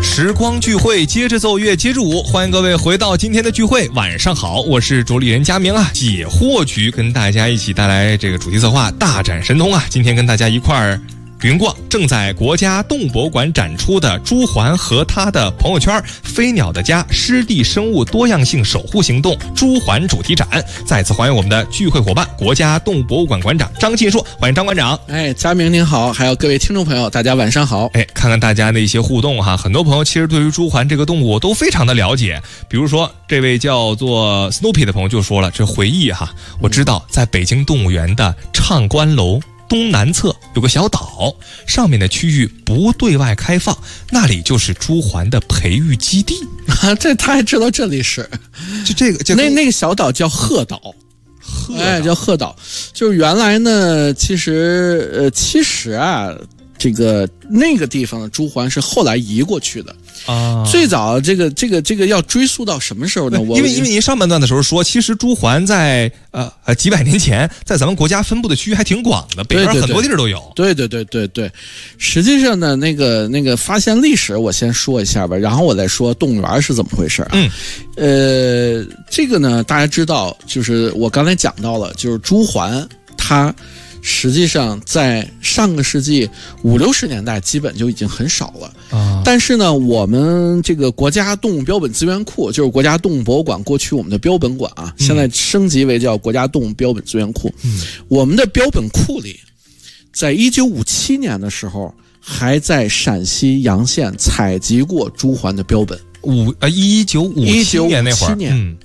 时光聚会，接着奏乐，接着舞，欢迎各位回到今天的聚会。晚上好，我是主理人佳明啊，解惑局跟大家一起带来这个主题策划大展神通啊。今天跟大家一块儿云逛正在国家动物博物馆展出的朱鹮和他的朋友圈飞鸟的家湿地生物多样性守护行动朱鹮主题展。再次欢迎我们的聚会伙伴国家动物博物馆馆长张进硕，欢迎张馆长。 佳明您好，还有各位听众朋友，大家晚上好。 看看大家的一些互动哈，很多朋友其实对于朱鹮这个动物都非常的了解。比如说这位叫做 Snoopy 的朋友就说了，这回忆哈，我知道在北京动物园的畅观楼东南侧有个小岛，上面的区域不对外开放，那里就是朱鹮的培育基地。 这他还知道这里是， 就这个那个小岛叫鹤岛。叫鹤岛，就是原来呢，其实啊，这个那个地方的朱鹮是后来移过去的啊。最早这个要追溯到什么时候呢？ 因为您上半段的时候说，其实朱鹮在几百年前在咱们国家分布的区域还挺广的，北边很多地儿都有。 对，实际上呢，那个发现历史我先说一下吧，然后我再说动物园是怎么回事啊。这个呢，大家知道，就是我刚才讲到了，就是朱鹮它实际上在上个世纪50、60年代基本就已经很少了啊。但是呢，我们这个国家动物标本资源库，就是国家动物博物馆过去我们的标本馆啊，现在升级为叫国家动物标本资源库。我们的标本库里，在1957年的时候，还在陕西洋县采集过朱鹮的标本。 1957年那会儿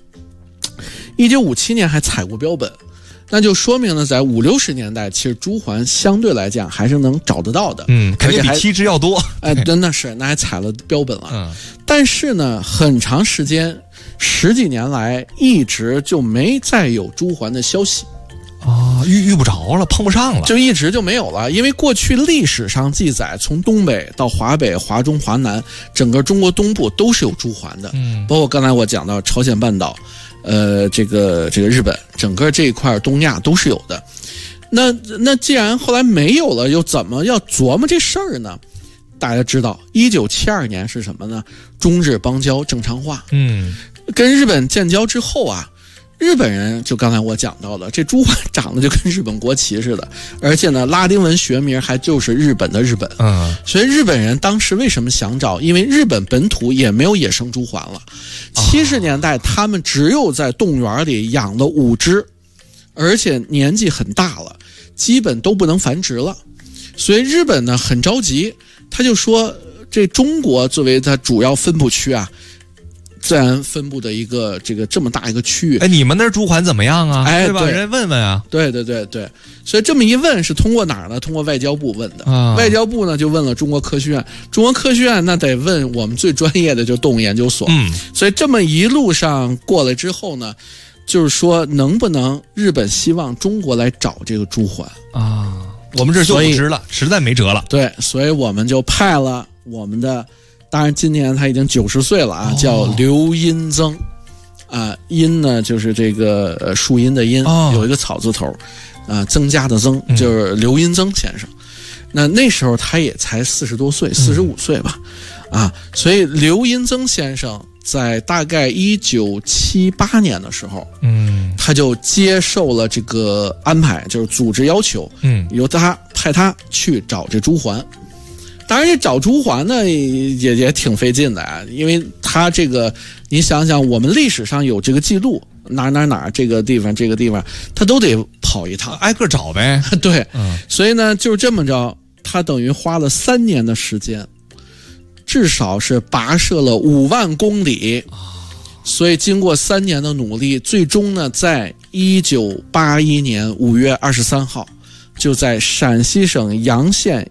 ，1957年还采过标本。那就说明呢，在50、60年代，其实朱鹮相对来讲还是能找得到的， 肯定比七只要多。 那还采了标本了。但是呢，很长时间10几年来，一直就没再有朱鹮的消息啊，遇不着了，碰不上了， 就一直就没有了。因为过去历史上记载，从东北到华北、华中、华南，整个中国东部都是有朱鹮的，包括刚才我讲到朝鲜半岛。这个日本整个这一块东亚都是有的。那既然后来没有了，又怎么要琢磨这事儿呢？大家知道1972年是什么呢？中日邦交正常化。跟日本建交之后啊，日本人就刚才我讲到了，这朱鹮长得就跟日本国旗似的，而且呢，拉丁文学名还就是日本的日本。所以日本人当时为什么想找？因为日本本土也没有野生朱鹮了。70年代他们只有在动物园里养了5只，而且年纪很大了，基本都不能繁殖了。所以日本呢很着急，他就说这中国作为它主要分布区啊，自然分布的一个这么大一个区域， 你们那儿朱鹮怎么样啊？对吧？人问问啊。 对，所以这么一问是通过哪儿呢？通过外交部问的。外交部呢就问了中国科学院，中国科学院那得问我们最专业的就动物研究所。所以这么一路上过来之后呢，就是说能不能日本希望中国来找这个朱鹮啊？我们这就5只了，实在没辙了。 对，所以我们就派了我们的。当然，今年他已经90岁了啊，叫刘荫增，荫呢就是这个树荫的荫，有一个草字头，增加的增，就是刘荫增先生。那时候他也才40多岁，45岁吧，所以刘荫增先生在大概1978年的时候，他就接受了这个安排，就是组织要求，由他派他去找这朱鹮。当然，这找朱鹮呢也挺费劲的啊，因为他这个，你想想，我们历史上有这个记录，哪这个地方，他都得跑一趟， 挨个找呗。 对，所以呢，就是这么着，他等于花了3年的时间，至少是跋涉了5万公里。所以经过3年的努力，最终呢，在1981年5月23号。就在陕西省洋县